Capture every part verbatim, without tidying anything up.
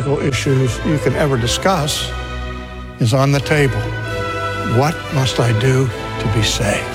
theological issues you can ever discuss is on the table. What must I do to be saved?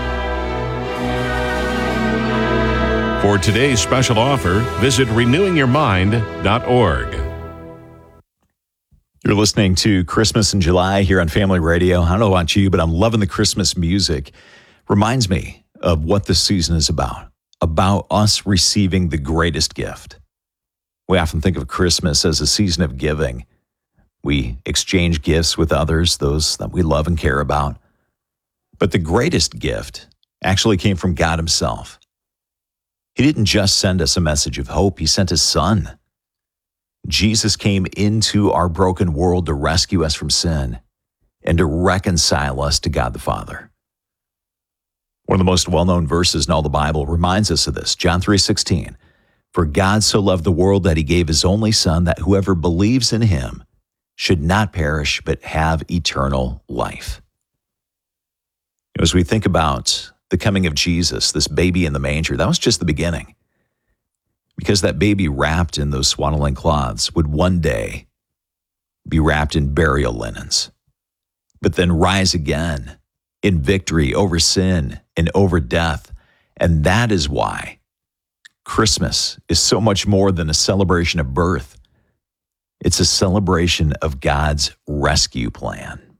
For today's special offer, visit renewing your mind dot org. You're listening to Christmas in July here on Family Radio. I don't know about you, but I'm loving the Christmas music. Reminds me of what this season is about, about us receiving the greatest gift. We often think of Christmas as a season of giving. We exchange gifts with others, those that we love and care about. But the greatest gift actually came from God himself. He didn't just send us a message of hope, he sent his son. Jesus came into our broken world to rescue us from sin and to reconcile us to God the Father. One of the most well-known verses in all the Bible reminds us of this, John three sixteen. For God so loved the world that he gave his only Son, that whoever believes in him should not perish but have eternal life. As we think about the coming of Jesus, this baby in the manger, that was just the beginning. Because that baby wrapped in those swaddling cloths would one day be wrapped in burial linens, but then rise again in victory over sin and over death. And that is why Christmas is so much more than a celebration of birth. It's a celebration of God's rescue plan.